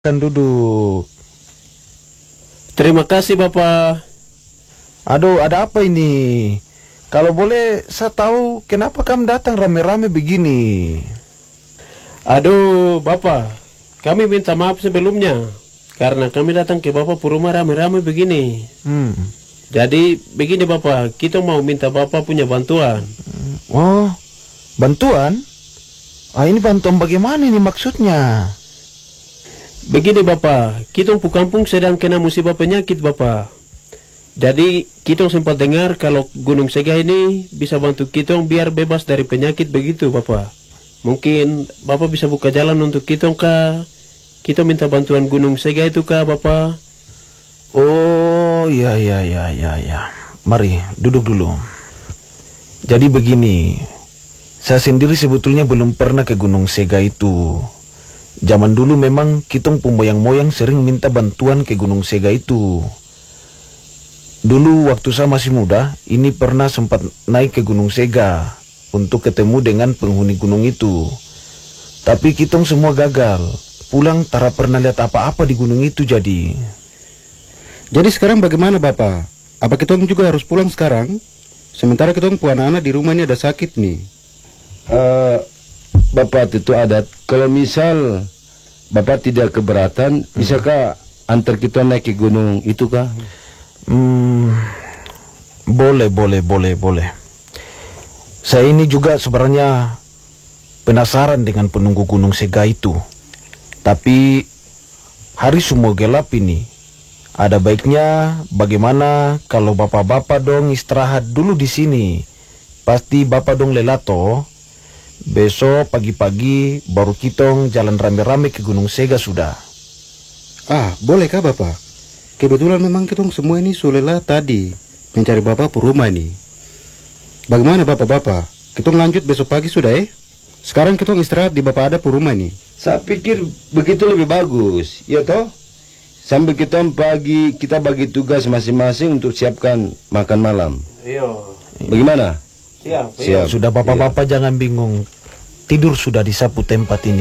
Kan duduk. Terima kasih Bapak. Aduh, ada apa ini? Kalau boleh saya tahu kenapa kamu datang rame-rame begini? Aduh Bapak, kami minta maaf sebelumnya karena kami datang ke Bapak rumah rame-rame begini. Jadi begini Bapak, kita mau minta Bapak punya bantuan. Oh, bantuan? Ah, ini bantuan bagaimana ini maksudnya? Begini Bapak, kita pu kampung sedang kena musibah penyakit Bapak. Jadi kita sempat dengar kalau Gunung Sega ini bisa bantu kita biar bebas dari penyakit begitu Bapak. Mungkin Bapak bisa buka jalan untuk kita kah? Kita minta bantuan Gunung Sega itu kah Bapak? Oh, ya. Mari, duduk dulu. Jadi begini, saya sendiri sebetulnya belum pernah ke Gunung Sega itu. Zaman dulu memang kitong moyang-moyang sering minta bantuan ke Gunung Sega itu. Dulu waktu saya masih muda, ini pernah sempat naik ke Gunung Sega untuk ketemu dengan penghuni gunung itu. Tapi kitong semua gagal. Pulang tara pernah lihat apa-apa di gunung itu jadi. Jadi sekarang bagaimana Bapak? Apa kitong juga harus pulang sekarang? Sementara kitong anak-anak di rumah ini ada sakit nih. Bapak itu adat. Kalau misal Bapak tidak keberatan, bisakah antar kita naik ke gunung itu kah? Boleh. Saya ini juga sebenarnya penasaran dengan penunggu Gunung Sega itu. Tapi hari semua gelap ini. Ada baiknya bagaimana kalau bapak-bapak dong istirahat dulu di sini. Pasti bapak dong lelato. Besok pagi-pagi baru kitong jalan rame-rame ke Gunung Sega sudah. Ah, bolehkah Bapak? Kebetulan memang kitong semua ini sulela tadi mencari Bapak rumah ini. Bagaimana Bapak-bapak? Kitong lanjut besok pagi sudah Sekarang kitong istirahat di Bapak ada rumah ini. Saya pikir begitu lebih bagus, ya toh? Sambil kita pagi kita bagi tugas masing-masing untuk siapkan makan malam. Iya. Bagaimana? Siap. Siap. Sudah bapak-bapak jangan bingung. Tidur sudah disapu tempat ini.